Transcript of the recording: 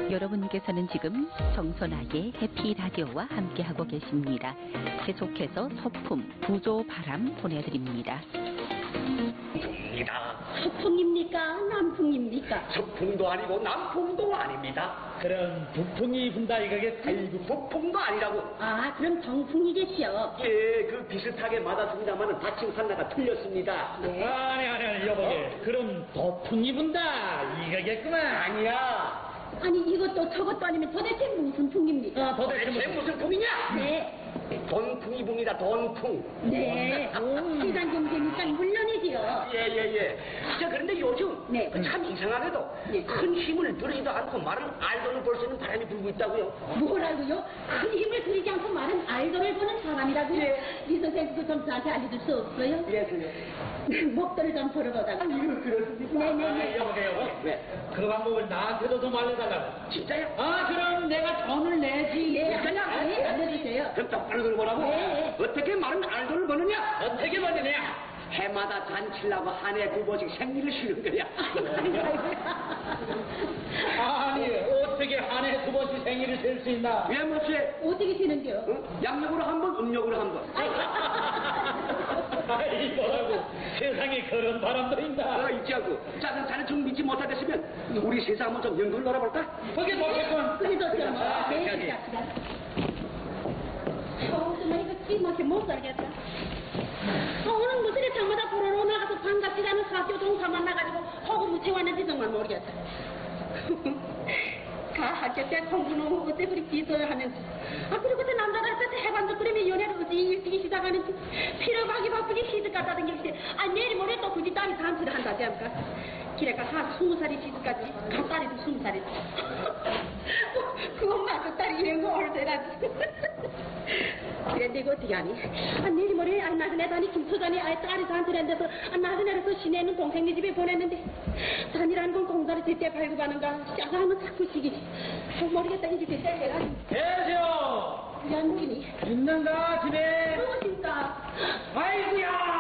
여러분께서는 지금 정선아의 해피라디오와 함께하고 계십니다. 계속해서 소품 부조바람 보내드립니다. 소풍입니까? 남풍입니까? 소풍도 아니고 남풍도 아닙니다. 그럼 북풍이 분다 이거게 아이고 북풍도 아니라고. 아, 그럼 정풍이겠죠. 예, 그 비슷하게 맞았습니다만은 받침 산나가 틀렸습니다. 네. 아니 여보게 그럼 도풍이 분다 이거겠구만. 아니야. 아니, 이것도 저것도 아니면 도대체 무슨 풍입니까? 도대체 무슨 풍이냐? 네. 돈풍이 붕이다, 돈풍. 네. 시간 경제니까 물론이지요. 예. 자, 그런데 요즘 네. 참 이상하게도 네. 큰 힘을 들이지도 않고 말은 알도를 볼 수 있는 바람이 불고 있다고요. 뭐라고요? 큰 힘을 들이지 않고 말은 알도를 보는 사람이라고요? 예. 이 선생 그거 좀 저한테 알려줄 수 없어요? 예, 그래요. 목도를 좀 풀어보다가. 이거 그렇습니까? 네네네. 여보게 왜? 그 방법을 나한테도 좀 알려달라고. 진짜요? 아 그럼 내가 돈을 내지. 네, 네, 알려주세요. 그럼 똑바로 들어보라고. 네. 어떻게 말은 알도를 버느냐? 어떻게 버리냐? 해마다 잔치려고 한 해 두 번씩 생리를 쉬는 거야. 아니 어떻게 한 해 두 번씩 생일을 셀 수 있나? 왜 못해? 어떻게 되는데요? 응? 양력으로 한 번, 음력으로 한 번. 아이 뭐라고 세상에 그런 바람도 있나? 있지 않고. 자, 자네 좀 믿지 못하겠으면 우리 세상 한번 좀 연구를 놀아볼까? 거기 뭐겠군? 그래도 좀 그렇지. 네, 정말 이거 찌먹게 못 살겠다. 오늘 무슨 장마다 보러로 나가서 반갑지라는 사교 동사 만나가지고 허구 무채 왔는지 정말 모르겠다. 가 학교 때 공부는 어째 그리 기도를 하면서 그리고 그 남자들한테 해관도 그러면 연애를 어찌 일찍이 시작하는지 피로가기 바쁘게 시집 갔다 댕기지 내일 모레 또 굳이 딸이 잔치를 한다지 않을까. 기래가 한 20살이 시집까지 간 딸이도 20살이지. 그 엄마 그 딸이 이런 거 얼대라지. 그래 내가 어떻게 하니? 내일 모레 나그네 다니 김초잔이 딸이 잔치를 한데서 나그네로서 시내는 동생네 집에 보냈는데 잔이라는 건 공사를 제때 발급하는가 시작하면 자꾸 시기지. 모르겠다 이 집에 셀래가지고. 계세요. 야 누구니? 있는가 집에? 누구십니까? 아이고야